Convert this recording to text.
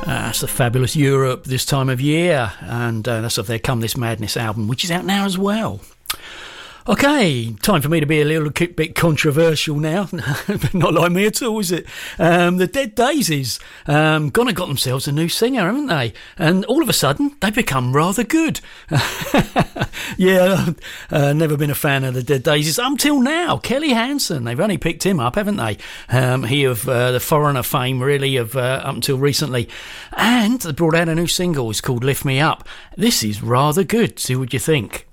That's the fabulous Europe this time of year, and that's of their Come This Madness album, which is out now as well. Okay, time for me to be a little bit controversial now. Not like me at all, is it? The Dead Daisies gone and got themselves a new singer, haven't they? And all of a sudden, they've become rather good. Yeah, never been a fan of the Dead Daisies until now. Kelly Hansen, they've only picked him up, haven't they? He of the Foreigner fame, really, of up until recently. And they brought out a new single. It's called Lift Me Up. This is rather good. See what you think.